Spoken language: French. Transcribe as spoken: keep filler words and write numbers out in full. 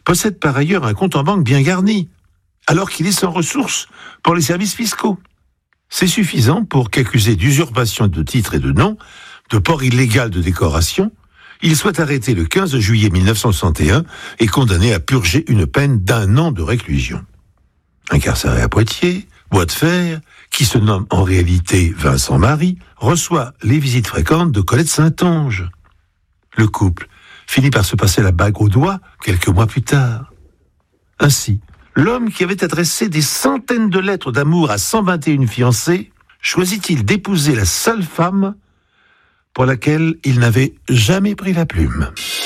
possède par ailleurs un compte en banque bien garni, alors qu'il est sans ressources pour les services fiscaux. C'est suffisant pour qu'accusé d'usurpation de titres et de noms, de port illégal de décoration, il soit arrêté le quinze juillet mille neuf cent soixante et un et condamné à purger une peine d'un an de réclusion. Incarcéré à Poitiers, Bois de Fer, qui se nomme en réalité Vincent Marie, reçoit les visites fréquentes de Colette Saint-Onge. Le couple finit par se passer la bague au doigt quelques mois plus tard. Ainsi, l'homme qui avait adressé des centaines de lettres d'amour à cent vingt et une fiancées choisit-il d'épouser la seule femme pour laquelle il n'avait jamais pris la plume.